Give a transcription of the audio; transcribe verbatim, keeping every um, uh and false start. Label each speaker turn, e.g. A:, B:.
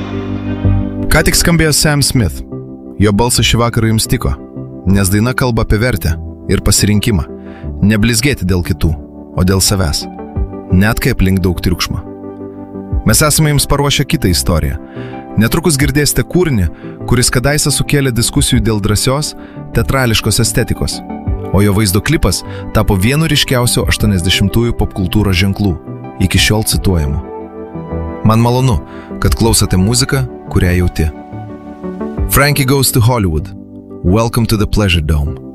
A: Ką tik skambėjo Sam Smith. Jo balsas šį vakarą jums tiko, nes daina kalba apie vertę ir pasirinkimą. Neblizgėti dėl kitų, o dėl savęs. Net kai aplink daug triukšmo. Mes esame jums paruošę kitą istoriją. Netrukus girdėsite kūrinį, kuris kadaise sukėlė diskusijų dėl drąsios, teatrališkos estetikos, o jo vaizdo klipas tapo vienu ryškiausių aštuoniasdešimtųjų popkultūros ženklų, iki šiol cituojamų. Man malonu, kad klausote muziką, kurią jauti. Frankie Goes to Hollywood. Welcome to the Pleasure Dome.